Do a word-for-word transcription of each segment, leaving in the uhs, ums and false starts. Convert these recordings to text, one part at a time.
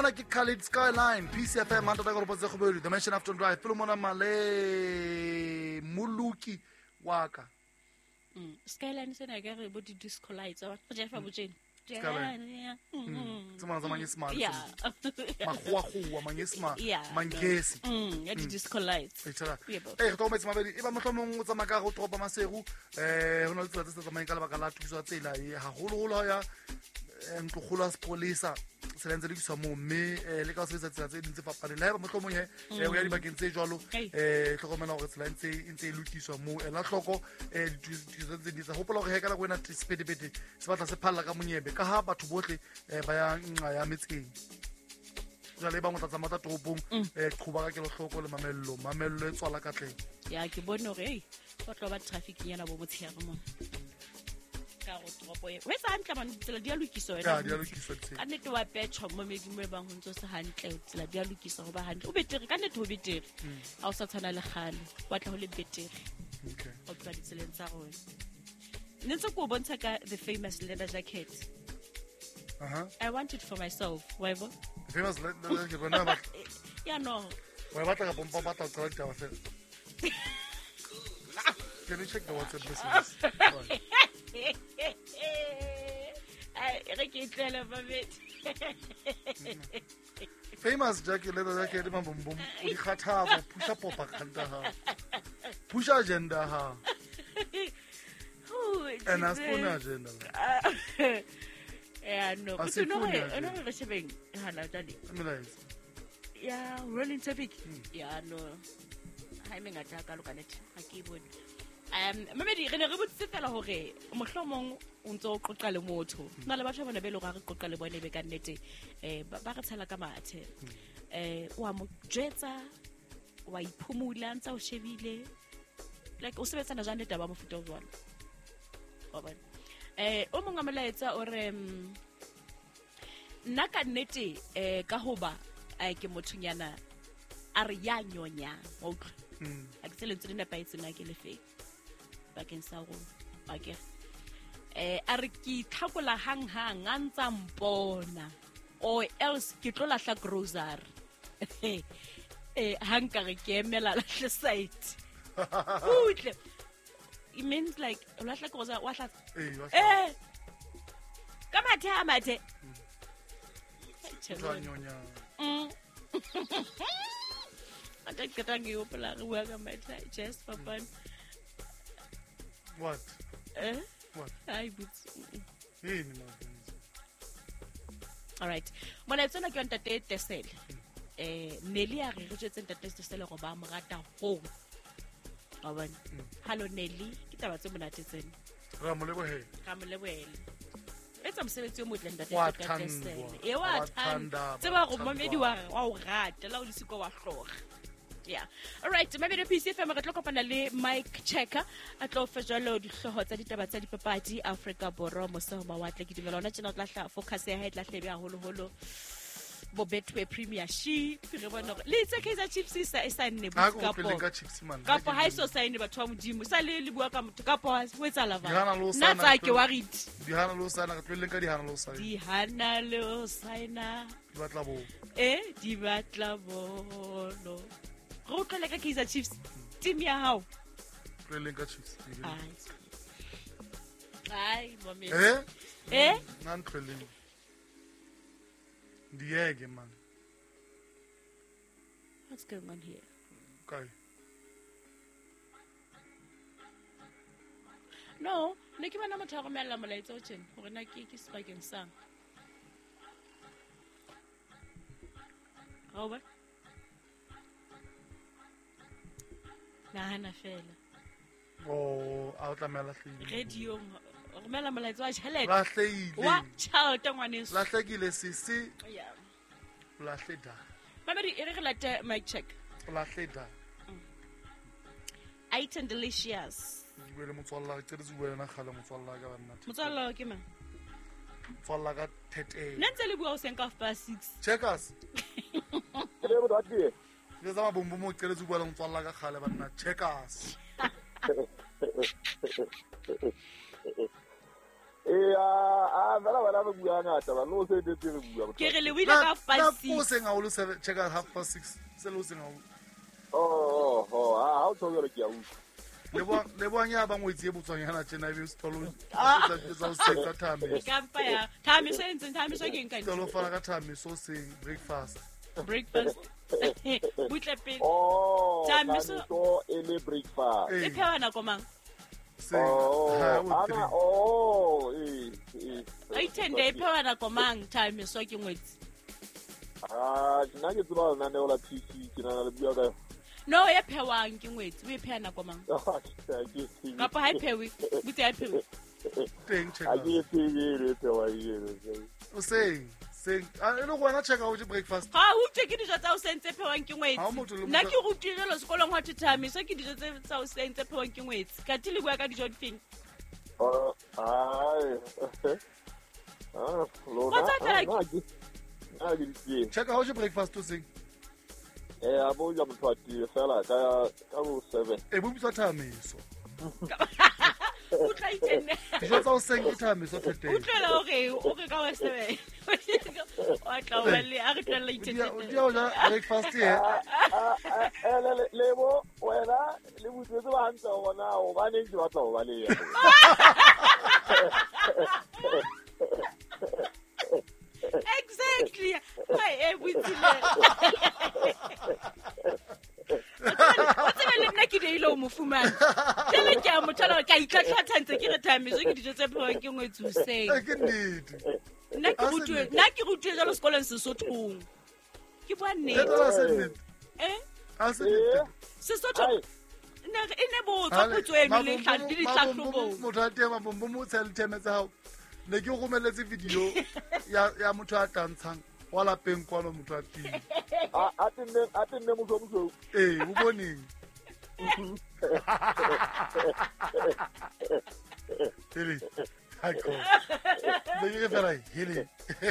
mona ke Khalid Skyline P C F M one hundred point zero the mention after drive Philomena Male Muluki waka mm Skyline sena ga re bo di disco lights wa go jefa botjeng Skyline mm tsama tsama ke smart yeah magwa go mangesma mangesi mm ya di disco lights eh re tlo metsa mabedi e ba mohlomong o tsama ka go tropa maseru eh hona le tsela tse tsamaya ka la baka la thuso tsela e ha holo holo ya ntlo khola spolisa se lentse le tswa mo mme le ka se tsela tse dintse papadi la ba mohlomong he o ya di bakeng tse jwalo eh tlhokomela gore tsela ntse ntse lutiswa mo ela tlhoko eh dithuso tse ditsa hopola gore he ka la go ena sepedipedi se batla se phalla ka monyebe ka ha batho bohle ba ya nqa ya metseng jale ba motlatsa mata tropong eh qhuba ka ke lo hloko le mamello mamello e tswala ka tleng ya ke bone gore hey go tlo ba traffic yana bo botshega mo ka go tropo e wetsa hantle man tsela di a lokiswa wena di a lokiswa ka nete wa petšho mo medimo e bang go ntse se hantle tsela di a lokiswa go ba hantle o betere ka nete o betere a o sa tshwana le gale wa tla go le betere okay o tla di tseleng tsa rona netse go bontsha ka the famous leather jacket uh-huh I want it for myself whatever famous leather jacket bona ba ya no wa ba tla ka pompa ba tla tsala taba fela can you check the WhatsApp messages I re ke tlele ba bet famous jacket leather jacket ma bom bom o di khathago pusha popa khanta ha pusha agenda ha and as puna agenda yeah no but no no no shebeng hana tadi amelize yeah rolling topic yeah no ha me ngata ka lokanet ha ke bone um mamedi re ne re botse fela hore mohlomong o ntse o qoqa le motho nna le batho ba bona be le go re qoqa le bone be ka nnete eh ba re tshela ka mathe eh wa mo jetsa wa iphumula ntse o shebile like o sebetsana jane taba mo futo jwana wa bona eh o mongwe molaetsa o re nna ka nnete eh ka hoba a ke mothunyana a re ya nyonya wa utlwa a ke tselentse le pa itsena ke le fe bakeng sa go bake eh a re ke tlhakola hang hang a ntsa mpona o else ke tlo lahla grocery eh hanga re ke emela lahle site utle it means like lahla grocery wa hla eh ka mathe a mathe nyonya mm ata ke tangi opela re bua ka mathe just for fun. What? Eh? What? I but. Hey, no. All right. Mona tsena ke ntate Tesele. Eh, Nelly a re re jetse ntate Tesele go ba mo rata ho. Ga bona. Hello Nelly, ke taba tse monate tsena. Ra mo lebohe. Ra mo lebohela. Etsa mosebetsi o motle ntate Tesele. E wa thanda. Tseba go mamedi wa wa o rata la o disiko wa hloga. Yeah. All right, maybe the P C F M re tlo kopana le Mike Checker a tlo fetjalo di hloho tsa ditaba tsa dipapadi Africa Borwa mo sa mawatle ke dimela ona tsena tla hla focus ya hae tla hlebe a holo holo bo Betway Premiership re bona le tse Kaizer Chiefs sa isa nne bu ka po ka po ha iso sign batho ba modimo sa le le bua ka motho ka po ho etsa lava na tsa ke wa rit di hana lo sana ka tleleng ka di hana lo sign di hana lo signa di batla bo eh di batla bolo go tlele ka Kaizer Chiefs team ya hao tleleng ka Chiefs ai ai mami eh eh nan tleleng diege man what's going on here okay no ne ke bana motho a go mela molaetsa o tsene gore na ke ke spakeng sang ga ba hana fela oh a tla mela hlile radio romela molaetsa wa tšhelete la hlile wa tšhelete ngwaneso la hlekile sisi yeah la hleda mamedi e re re late mic check la hleda eight and delicious bele motswalla ke re bua yona khale motswalla ka banna motswalla ke mang motswalla ka thirty nentse le bua o senka half past six checkers le bo dati le zama bombo mo ke re bua le motswalla ka khale banna checkers Eh a a bala bala ba bua ngata ba no se detse re bua. Ke re le wile ka past six. Na go senga o le seven check out half past six. Se lo senga o. Oh oh ah how to go ke a u. Le bo le bo nya ba ngwetsi e botswanyana tsena be stolo. Tsa o seka time. Ka mpa ya. Time sense time so ke nka. Stolo fana ka time so sing breakfast. Breakfast. Butle pe. Oh. Time so ele breakfast. E phewa na komang. Oh, ana oh, eh eh. I tende phewa na komang time so ke ngwetsi. Ah, nna ke tsaba nna ne ola P C ke na le bua ka. No, e phewang ke ngwetsi, o e pheya na komang. Kapa ha phewe, butse ha phewe. Teng check. A ke tsebe re phewa yele. O seng seng a eno go na check out breakfast. Ha o teke dijo tsa o sentse phewang ke ngwetsi. Nna ke rutile lo sekolong wa thithami so ke dijo tsa o sentse phewang ke ngwetsi. Ka tile bua ka dijo difeng. Oh, ai. Ah, lo na. Check out breakfast to sing. Eh abo ya motho a tile fela ka ka bo seven. E bo bitsa thamiso. O tla itene. Dijo tsa o seng ke thamiso thete. O tla o re o re ka wa seven. O tla wa le a re tla itene. O dia o ja breakfast e. Eh le le bo wena le butse ba hantsa gona o ba ne ke batla go ba le ya. Exactly. Why every time? What's the name? Naki de ilo mufumani. Tell it, I'm telling you, I can't attend to get a time. So you just have to go to say. I can need. Naki rutu, Naki rutu, the school and so true. Keep one name. Eh? I said it. So true. Enable to put to Emily and did it like Motadema Mumu tell Temetao. Ne ke go meletse video ya ya motho a tantshang wala peng kwalo motho a teng a a tenne a tenne mo go go eh o boneng hele hako be ke fela hele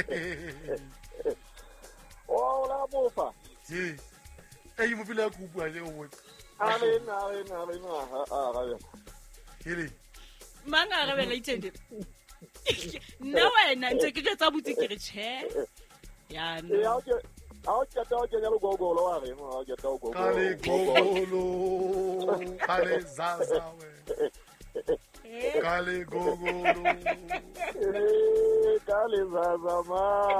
o la bofa ji eh mo pila ku bua le o mo a le na le na le na a a ga hele manga ga be la itende no wena ntse ke tsa butse ke re che ya no ya ke a ke ta ke ya go go lo wa re mo ke ta go go kale gogolo kale zaza we kale gogolo eh kale zaza ma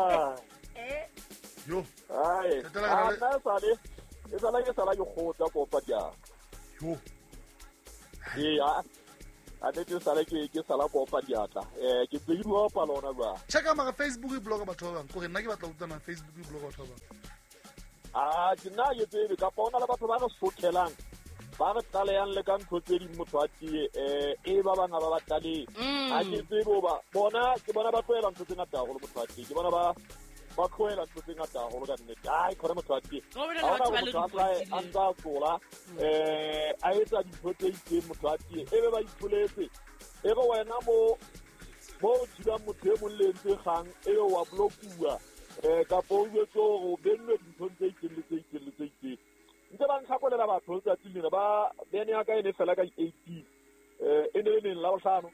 yo ai ana sale esa la ke sala yo khotsa popa ja yo eh a a tse sala ke ke sala popa diata eh ke tse go pa lona ba check out my Facebook blog ba thoba go re nna ke batla go tsana Facebook blog ba thoba ah dina ye tse ka pona la batho ba go sotlelang ba re tale yang le kan thotse di motho a tie eh e ba bana ba batale a ke tse bo ba bona ke bona ba tloela ntse ngata go le motho a tie ke bona ba ba tloela ntse ngata go le ka nne ai khore motho a tie a nda tsola eh a etsa di thotse di motho a tie e be ba ipoletse e go wena mo mo dira motho e mo lentse gang e wa blokua eh ka po yo go benwe di thotse di le tse di le tse ntse ba ntlhakolela batho tsa tsilena ba bene ya ka ene fela ka eighteen eh ene le la bohlano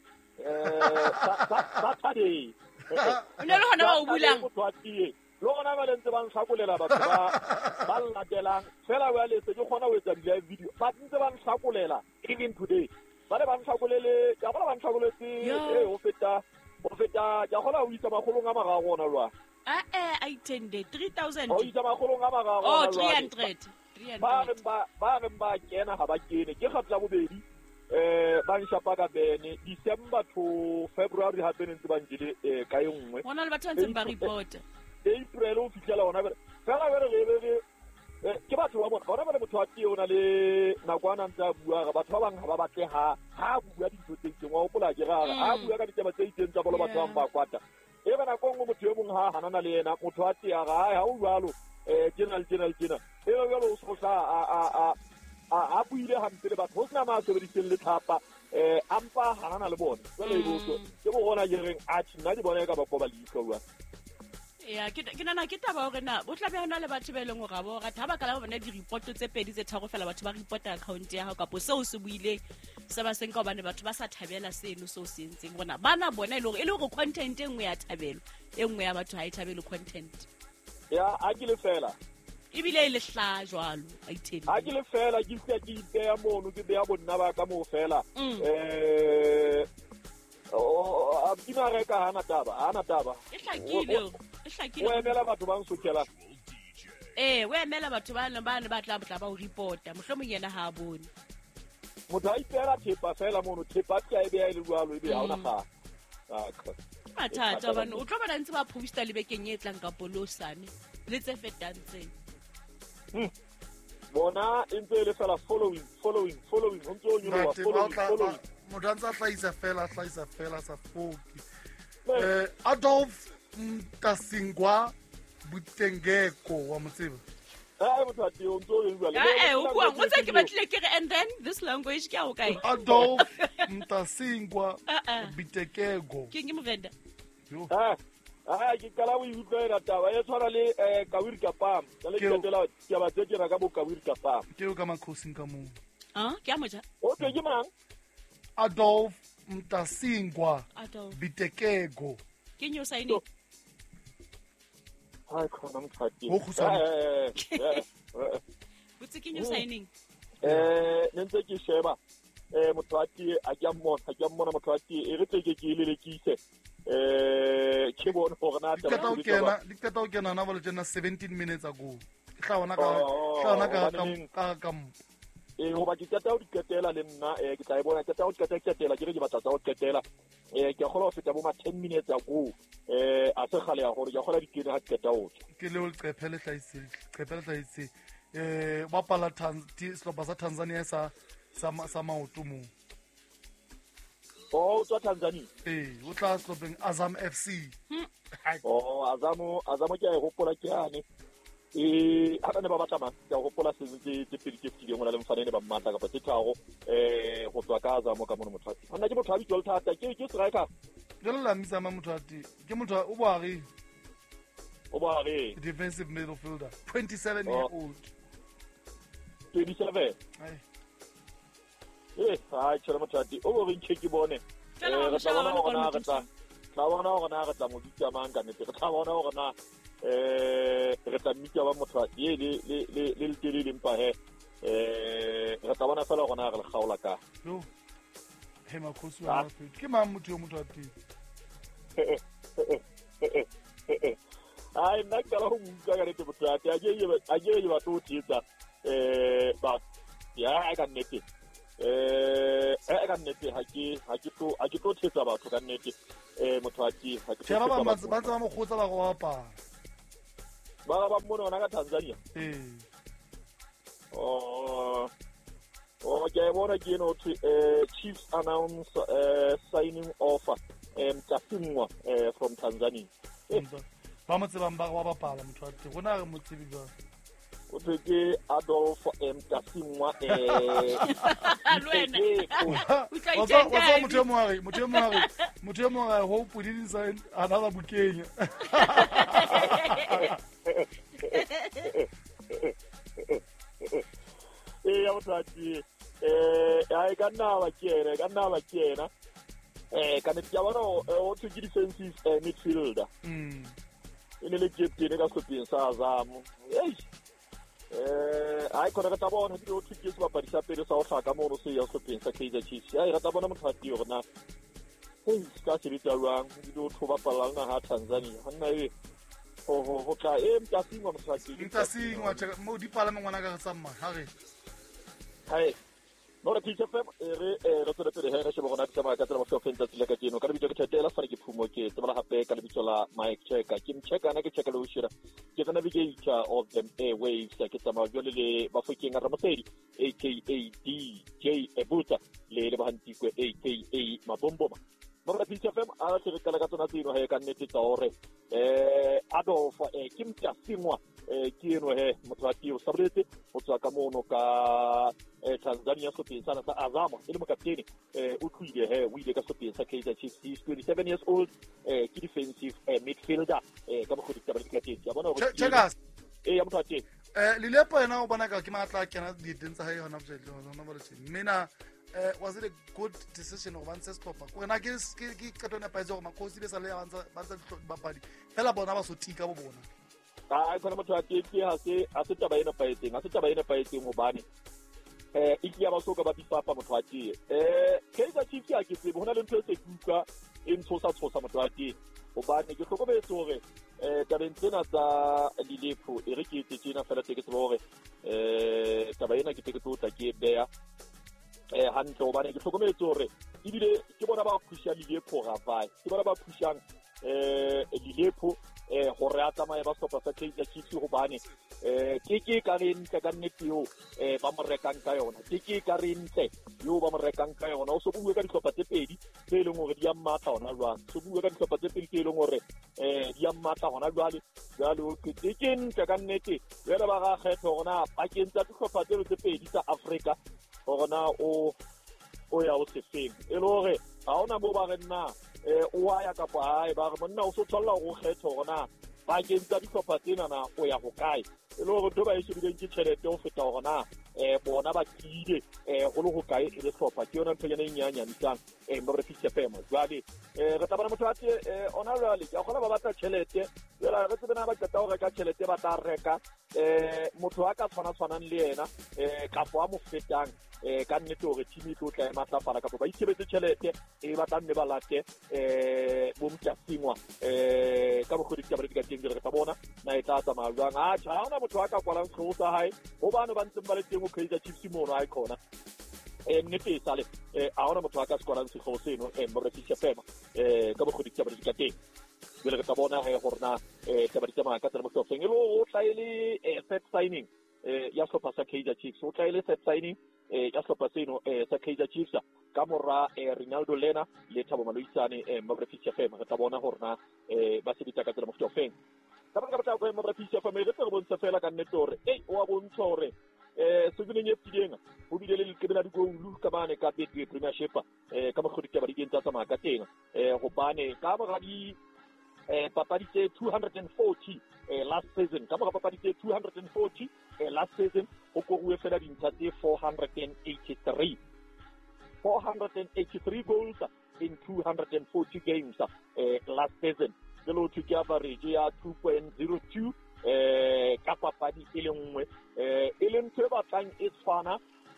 eh Saturday ene le hona ba o bulang motho a tie lo gona ba lentse ba ntlhakolela batho ba ba latelang fela wa le se ke gona o etsa di live video ba ntse ba ntlhakolela even today ba le ba ntlhakolele ya gola ba ntlhakoletse eh o feta o feta ya gola o itsa magolong a maga gona lwa ah eh I attended three thousand o itsa magolong a maga oh three hundred ba re ba ba re ba kena ga ba kene ke gatla bobedi eh ba nshapa ka bene December to February ha tsene ntse ba njile eh ka engwe bona le batho ntse ba report April o fitlela ona ba fela ba re re ke batho ba bona bona ba le motho a tie ona le nakwana ntse bua ga batho ba bang ga ba batle ha ha bua dintho tse tse wa opola ke ga ha bua ka ditaba tse itseng tsa bolo batho ba kwata e bana go ngo motho yo mong ha hanana le yena motho a tie ga ha o jwalo eh general general general e ba go so sa a a a a buile hampe le batho sna ma se beditseng le thapa eh ampa hanana le bona tsela e botso ke bo gona jereng a tsina di bona ka ba go ba leitho wa ya ke ke nana ke taba gore na bo tla be hona le batho ba eleng gore bo ga thaba kala bona di report tse pedi tse tharo fela batho ba report account ya ha ka po seo se buile se ba seng ka bane batho ba sa thabela seno so se ntseng bona bana bona ile gore ile gore content engwe ya thabelo engwe ya batho ha e thabelo content ya a ke le fela ibile ile hla jwalo a itheni a ke le fela ke se ke ipeya mono ke beya bonna ba ka mo fela eh o a bina re ka hana taba hana taba e hlakile e hlakile o emela batho ba nsokela eh o emela batho ba ne ba ne ba tla tla ba o reporta mohlomong yena ha bone motho a ipela thepa fela mono thepa ke a e beya ile jwalo e be ha ona ga mathata bana o tlo bana ntse ba posta le bekeng e tlang ka polosane le tse fetantse bona ntse le fela following following following o ntse o nyoloa following following modanza hlaisa fela hlaisa fela sa foki eh Adolf Mtasingwa Butengeko wa motseba eh motho a teo ntse o yeng eh o bua o tse ke batle ke and then this language ke a o kae Adolf Mtasingwa Butengeko ke ngi mvenda yo eh ah ke kala o iutlwa taba e tshwana le eh Kawiri Kapam le ke tela ke ba tse ke ra ka bo Kawiri Kapam ke o ka makhosing ka mo ah ke a moja o tse ke mang Adolf Mtasingwa Adolf Butengeko ke nyo saini ai khona mthati ho khusana eh butse ke nyo signing eh nentse ke sheba eh mthati a ke mmona a ke mmona mthati e re tseke ke ile le kise eh ke bona hore na ta ka kena diketa o kena na bole jena seventeen minutes ago hlaona ka hlaona ka ka ka eh ho ba ke tata o diketela le nna eh ke tla e bona tata o diketela ke re ke batla tsa o diketela eh ke gola o feta bo ma ten minutes ago eh a se khale ya gore ke gola dikene ha diketa o ke le o qephele hlaise qephele hlaise eh ba pala Tanzania sa Tanzania sa sa maoto mo oh tswa Tanzania eh o tla slopeng Azam F C oh Azamo Azamo ke a e gopola ke ane eh ha ne ba batla ma ke a gopola se tse tse pedi ke file ngona le mfanene ba mmata ka pa tsethago eh go tswa ka Azamo ka mono mothati hona ke motho a bitso le thata ke ke striker ke le la misa ma mothati ke motho o boagi o boagi defensive midfielder twenty-seven year old twenty-seven ai eh ha tshela mothati o bo re ke bone eh re tla bona hore na re tla tla bona hore na re tla mo ditsa mang ka nete re tla bona hore na eh re tla mitsa ba mothati le le le le le tele le mpa he eh re tla bona fela hore na re le kgaola ka yo he makhosi wa ke mang motho yo mothati ai nna ka ho mutsa ka nete mothati a je a je ba to titsa eh ba ya ka nete eh e ka nnete ha ke ha ke to ha ke to thetsa batho ka nnete eh motho a ke ha ke tshela ba ba ba tsa mo khotsa ba go apa ba ba mona ona ka Tanzania eh oh oh ke bona ke no eh chiefs announce eh signing offer em Mtasingwa eh from Tanzania ba mo tsebang ba go ba pala motho a teng gona re mo tsebi ba o tseke Adolf Mtasingwa eh alwena o tsa o tsa motho mo re motho mo re motho mo re ho pudi design another bukenya eh ya motati eh ai kana ba kene kana ba kena eh kana tya bona o tsiki defensive midfielder mm ine le captain ka sopeng sa Azamo hey eh ai kona ka bona ke o tsiki se ba padisa pele sa o hlaka mo no se ya sopeng sa Kaizer Chiefs ai ra ta bona motati hore na hey ska se ditla rang di do thoba palana ha Tanzania hanna e ho ho ho tla e Mtasingwa motati Mtasingwa mo di pala ngwana ka tsamma ha re hai no re pitse fem re re tsore pele he re shebo gona tsama ka tsama fo fenta tsile ka dino ka le bitso ke thetela fa ke phumo ke tsama hape ka le bitso la Mike Checker ke mcheka na ke checker le ushira ke tsana navigator of them airwaves ke tsama jole le ba fokeng ra mosedi aka D J Ebuta le le ba hantikwe aka Mabomboma no re pitse fem a se re kala ka tsona tsino he ka nnete tsa hore eh Adolf eh ke Mtasingwa eh ke eno he motlati o sabretse o tswa ka mono ka Tanzania so pin sana sa Azamo ile mokapteni eh o tlile he o ile ka so pin sa Kaizer Chiefs he's twenty-seven years old eh ke defensive midfielder eh ka bokgodi tsa bakateng ya bona hore checkers eh ya motlati eh le lepo ena o bona ka ke matla kena di teng tsa hae hona botse hona ba le tseng mina uh, was it a good decision go bantse sehlopha ko na ke ke qeto ne paetse go makhosi be sa le ya bantsa bantsa dibapadi fela bona ba so tika bo bona a khona motho a teke ha se a se taba ena paetseng a se taba ena paetseng go bane eh iki ya ba so ka ba dipapa motho a tie eh Kaizer Chiefs a ke se bona le ntse se kuka e ntsosa tsosa motho a tie go bane ke tlhokometse gore eh tabeng tsena tsa dilepo e re ke tsena fela teke se bore eh taba ena ke teke tota ke beya eh hantle go bane ke tlhokometse gore ibile ke bona ba pushang dilepo ga vai ke bona ba pushang eh dilepo eh gore a tsamaye ba stoppa sa Kaizer Chiefs go bane eh ke ke ka re ntle ka nnete yo eh ba mo rekang ka yona ke ke ka re ntle yo ba mo rekang ka yona o so bua ka ditlhopha tse pedi tse leng gore di a mmatla hona jwang so bua ka ditlhopha tse pedi tse leng gore eh di a mmatla hona jwale jalo ke ke ke ntle ka nnete le ba ga kgetho gona ba kentsa ditlhopha tse pedi tsa Africa gona o o ya o se feng e le gore ga ona mo ba rena eh o ya ka pa hai ba monna o so tshwalla go kgetho gona ba kentsa ditlhopha tsena na o ya go kae e le gore to ba e shebile ke tšhelete o feta gona eh bona ba tlile eh go le go kae e le tlhopha ke yona ntho ya nyanya ntsang eh mo re fitse fema jwale eh re tabana motho a tse eh ona jwale ke gona ba batla tšhelete yela re tsebena ba tla go reka tšhelete ba tla reka eh motho a ka tshwana tshwanang le yena eh ka po a mo fetang eh ka nnete gore team e tlo tla e matlafala ka ba itshebetse tšhelete e ba tla nne ba late eh bo mtsatsingwa eh ka bogodi tsa ba di ka teng re tla bona na e tla tsamaya jwang a tša ona motho a ka kwalang tlhogo sa hae go bana ba ntse ba le teng o Kaizer Chiefs mono a ikona eh nnete e sale eh a ona motho a ka skolang sego seno eh mo re fitse fema eh ka bogodi tsa ba di ka teng le re tla bona he gorna eh tsa ba di tsamaya ka tsela mo tsofeng e lo o tlaile eh set signing eh ya hlopha sa Kaizer Chiefs o tlaile set signing eh ya hlopha seno eh sa Kaizer Chiefs ka morra eh Ronaldo Lena le Thabo Maloisane eh mo re fitse fema re tla bona gorna eh ba se ditsa ka tsela mo tsofeng ka ba ka batla go mo re fitse fema re tla go bontsha fela ka nnete hore eh o a bontsha hore eh se bile nyetsi dienga o bile le ke bela di go lu ka bane ka Betway Premiership eh ka mo khodi ka ba di kentsa tsa maka teng eh go bane ka ba ga di eh papadi tse two hundred forty eh last season ka mo ga papadi tse two hundred forty eh last season o go ruwe fela dintsha tse four hundred eighty-three four hundred eighty-three goals in two hundred forty games eh last season the low to average ya two point zero two eh ka papadi e le nngwe eh e le ntse ba tlang e tshwana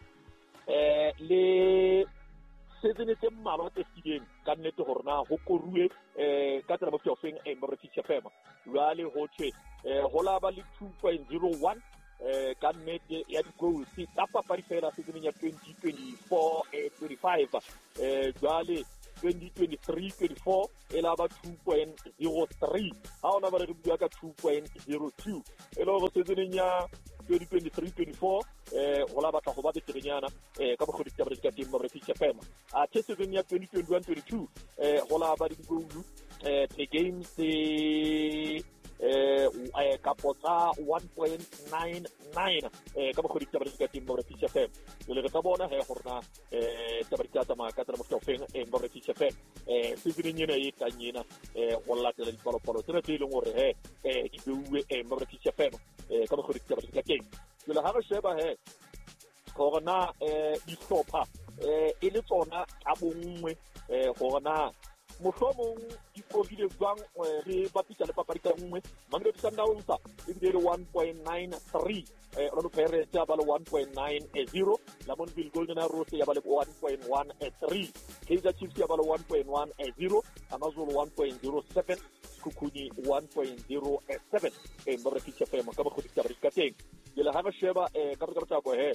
eh le season tse mmalwa tse fitileng ka nnete gore na go korue eh ka tsela mo tsofeng e mo re fitse fema jwale ho tshwe eh ho la ba le two point zero one eh ka nnete ya di goals tsa papadi fela season ya twenty twenty-four eh twenty-five eh jwale twenty twenty-three twenty-four e la ba two point zero three ha ona ba re bua ka two point zero two e lo go season ya twenty twenty-three twenty-four eh go la batla go ba beterenyana eh ka bogodi tsa ba di ka team mo re fitse fema a season ya twenty twenty-one twenty-two eh go la ba di goal eh the games eh eh ka potsa one point nine nine eh ka bogodi tsa ba di ka team mo re fitse fema le re tla bona he gorna eh tsa ba di ka tsa maka tsa mo tsofeng eh mo re fitse fema eh season nyena e tanyena eh go latela di palo palo tsena tse leng gore he eh di bue eh mo re fitse fema eh ka bogodi tsa ba di ka teng le ha re sheba he gorna eh di hlopha eh e le tsona ka bongwe eh gorna mohlomong di profile jwang re bapisa le papadi ka nngwe Mamelodi Sundowns e bile one point nine three eh Orlando Pirates ya ba le one point nine zero Lamontville Golden Arrows ya ba le one point one three Kaizer Chiefs ya ba le one point one zero AmaZulu one point zero seven Sekhukhune one point zero seven eh mo re fitse fema ka bogodi tsa ba di ka teng le ha re sheba eh ka re ka go he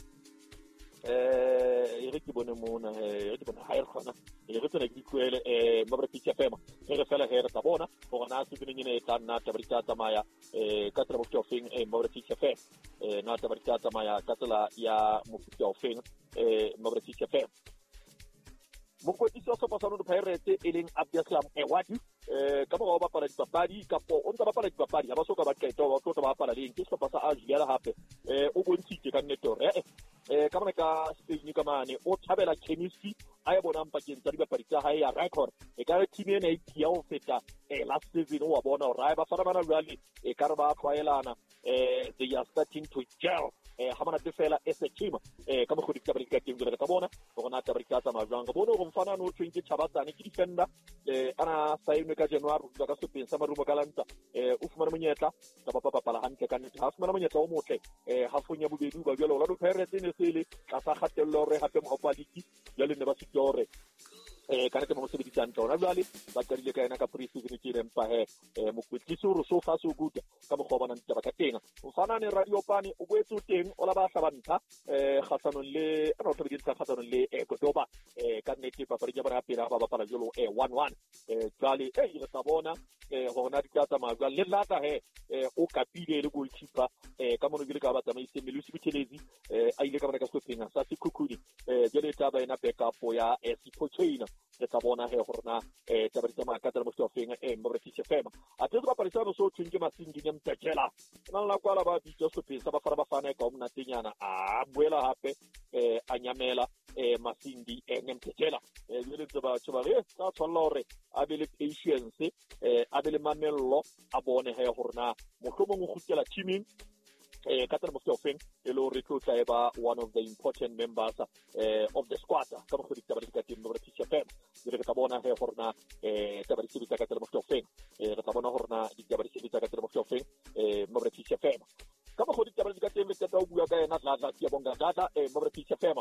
eh e re ke bone mona eh re ke bone ha e khona e re tsena ke ikwele eh mo re fitse fema e re fela he re tla bona go na se bine ne tla nna tla ba di tsamaya eh ka tsela mo tsofeng eh mo re fitse fema eh na tla ba di tsamaya ka tsela ya mo tsofeng eh mo re fitse fema mo go itse so pa sano Pirates e leng Abdiaslam Ewadi eh ka mo ba bapala dipapadi ka po o ntse ba bapala dipapadi ha ba so ka ba qeto ba tlo ba bapala leng ke so pa sa a jela hape eh o bontshitse ka nnetore eh eh ka bona ka Spain ka mane o thabela chemistry a e bona mpakeng tsa dipapadi tsa hae ya record e ka re team ena e tia o feta eh last season o wa bona o ra ba fara bana jwale e ka re ba tlwaelana eh they are starting to gel eh ha bona tefela as a team eh ka mogodi ka barika ke ngwe ka bona go na tabarika tsa majang go bona go mfana no twenty chabatsane ke defender eh ana saime ka January go ka sepeng sa marumo ka lanta eh o fumana monyetla ka ba papala hantle ka nnete ha fumana monyetla o motle eh ha funya bobedi ba jalo la do Pirates ne sele ka sa khatelo re hape mo pa diki jalo ne ba sitore eh kana ke mo se bitsa ntona jale ba tsarile ka ena ka pre-season ke rempa he eh mo kwetlisuru so fa so good ka mo go bona ntaba ka teng o fana ne radio pani o boetse teng o la ba hlabanta eh khasanong le ana o tobeditsa khasanong le e Kotoba eh ka nnete pa pare ja bara pera ba ba pala jolo eh one one eh jale eh ile sa bona eh hona di tsa ma jwa le lata he eh o kapile le goalkeeper eh ka mo ile ka ba tsamaise Melusi Buthelezi eh a ile ka bona ka sophenga sa Sikukudi eh jale taba ena backup ya Sipochina le tsa bona he horna eh taba tsa ma ka tsa mo stofeng eh mo re fitse fema a tse ba parisano so tshwenge masindi ne mtekela nna la kwala ba bitso so pisa ba fara ba fana ka mna tenyana a buela hape eh anyamela eh masindi eh ne mtekela eh le tse ba tshaba le tsa tshwalore a be le patience eh a be le mamello a bone he horna mohlomong o gutela teaming eh Qatar Mufti of Feng elo recruit eba one of the important members eh of the squad ka mo khodi tabari ka team no re tshia fem dire ka bona he horna eh tabari se bitsa Qatar Mufti of Feng eh ka bona horna di tabari se bitsa Qatar Mufti of Feng eh mo re tshia fem ka mo khodi tabari ka team ka bua ka ena la la tia bonga data eh mo re tshia fem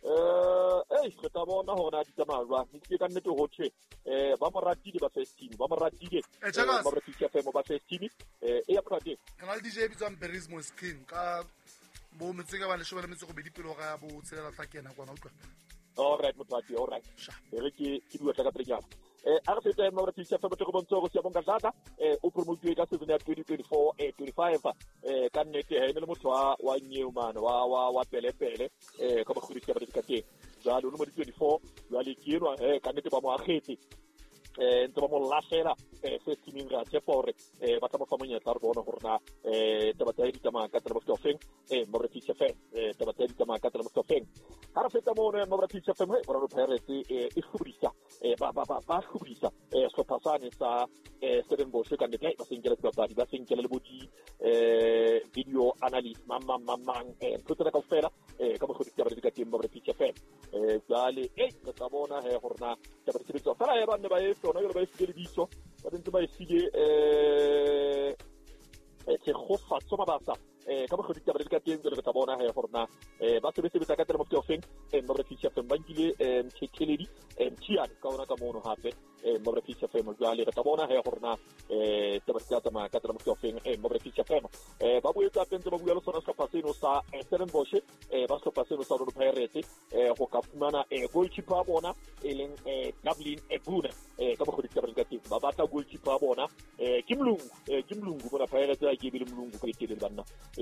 eh eh ka bona hona di tsamaya ni ke ka nnete ho tshe eh ba mo ratile ba first team ba mo ratile mo re tshia fem ba first team eh e ya prate kana le D J bitsang Berismo Skin ka bo metseka ba le shobela metso go bedi pelo ga bo tselela tla kena kwana utlwa all right motwati all right re ke ke bua tla ka prenyana eh a re feta mo re tshia fa batho go bontso go sia bonga data eh o promote ka season ya twenty twenty-four eh twenty-five eh ka nnete he ne le motho wa wa Newman wa wa wa pele pele eh ka ba go ditsa ba di ka teng jalo no mo twenty-four ya le kino eh ka nnete ba mo agetse eh ntse ba mo lashela eh se teaming ga tsepore eh ba tla mo fa monyetla re bona gorna eh taba tsa ditama ka tla mo stofeng eh mo re tshia fe eh taba tsa ditama ka tla mo stofeng ha re feta mo ne mo re tshia fe mo re re Pirates eh e fubrisa eh ba ba ba ba fubrisa eh so pasane sa eh Stellenbosch ka nnete ba sengela ba ba ba sengela le bodi eh video analyst mamma mamma eh tutta ka fela eh ka mo go ditaba di ka teng mo re tshia fe eh jale eh ka tsabona he horna taba tsa ditama fela ya ba ne ba no yo ba file biso ba dintse ba file eh e ke go fatso mabasa eh ka mo go ditaba di ka teng le ka bona he horna eh ba se be se be ka tla mo Mufti eh mo re fitse fe bangile eh mthekeledi eh mthiane ka ona ka mono hape eh mo re fitse fe mo jale ka bona he horna eh taba tsa tama ka tla mo Mufti eh mo re fitse fe eh ba bo etsa tentse ba bua le sona sa paseno sa Stellenbosch eh ba so paseno sa Orlando Pirates eh go ka fumana eh goalkeeper bona e leng eh Dublin Ebuna eh ka mo go ditaba di ka teng ba batla goalkeeper bona eh Kimlungu eh Kimlungu bona Pirates a ke be le Mlungu ka itele banna